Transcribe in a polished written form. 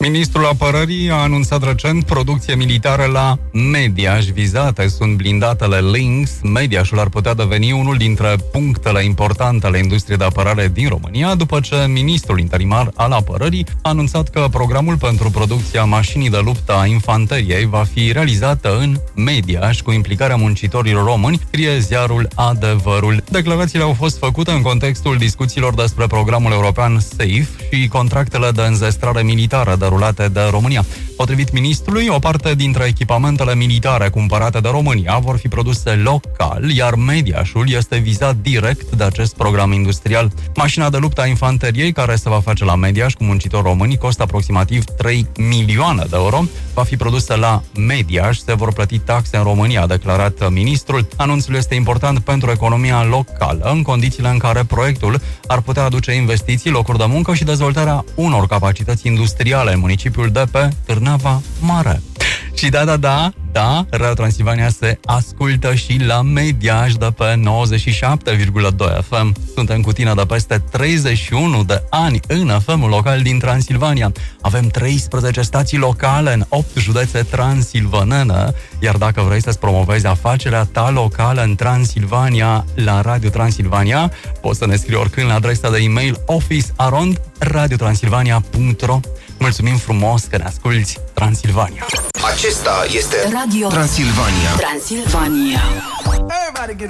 Ministrul Apărării a anunțat recent producție militară la Mediaș. Vizate sunt blindatele Lynx. Mediașul ar putea deveni unul dintre punctele importante ale industriei de apărare din România, după ce ministrul interimar al Apărării a anunțat că programul pentru producția mașinii de luptă a infanteriei va fi realizată în Mediaș cu implicarea muncitorilor români, scrie ziarul Adevărul. Declarațiile au fost făcute în contextul discuțiilor despre programul european SAFE și contractele de înzestrare militară derulate de România. Potrivit ministrului, o parte dintre echipamentele militare cumpărate de România vor fi produse local, iar Mediașul este vizat direct de acest program industrial. Mașina de luptă a infanteriei, care se va face la Mediaș cu muncitori români, costă aproximativ 3 milioane de euro. Va fi produsă la Mediaș, se vor plăti taxe în România, a declarat ministrul. Anunțul este important pentru economia locală, în condițiile în care proiectul ar putea aduce investiții, locuri de muncă și dezvoltarea unor capacități industriale în municipiul de pe Târnava Mare. Și da, Radio Transilvania se ascultă și la Mediaș de pe 97,2 FM. Suntem cu tine de peste 31 de ani în FM-ul local din Transilvania. Avem 13 stații locale în 8 județe transilvanene, iar dacă vrei să-ți promovezi afacerea ta locală în Transilvania la Radio Transilvania, poți să ne scrii oricând la adresa de e-mail office@radiotransilvania.ro. Mulțumim frumos că ne asculti, Transilvania. Acesta este Radio Transilvania.